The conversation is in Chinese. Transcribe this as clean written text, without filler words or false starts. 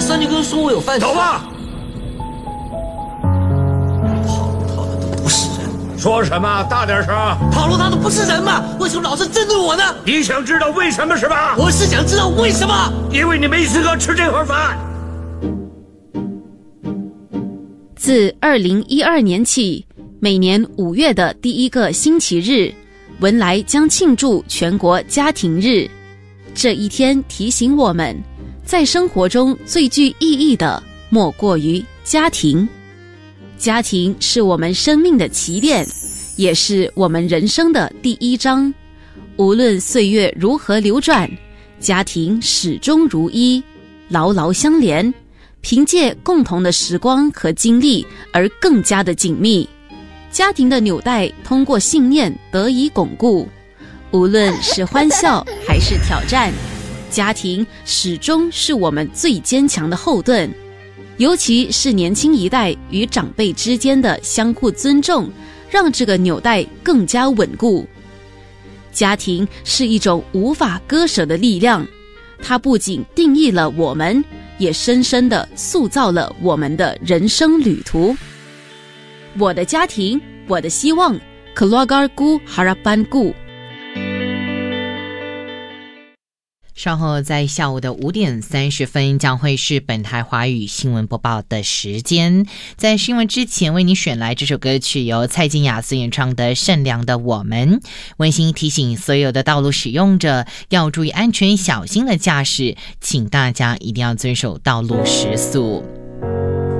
三舅哥说我有犯事。 走吧。 跑路他们都不是人。 说什么？大点声！ 跑路他们不是人吗？为什么老是针对我呢？ 你想知道为什么是吧？ 我是想知道为什么。 因为你没资格吃这盒饭。 自2012年起，每年5月的第1个星期日，文莱将庆祝全国家庭日。这一天提醒我们，在生活中最具意义的莫过于家庭。家庭是我们生命的起点，也是我们人生的第一章。无论岁月如何流转，家庭始终如一，牢牢相连，凭借共同的时光和经历而更加的紧密。家庭的纽带通过信念得以巩固，无论是欢笑还是挑战，家庭始终是我们最坚强的后盾。尤其是年轻一代与长辈之间的相互尊重，让这个纽带更加稳固。家庭是一种无法割舍的力量，它不仅定义了我们，也深深地塑造了我们的人生旅途。我的家庭，我的希望。 Keluargaku Harapanku。 稍后在下午的5点30分将会是本台华语新闻播报的时间。在新闻之前为你选来这首歌曲，由蔡健雅所演唱的《善良的我们》。温馨提醒所有的道路使用者要注意安全，小心的驾驶，请大家一定要遵守道路时速。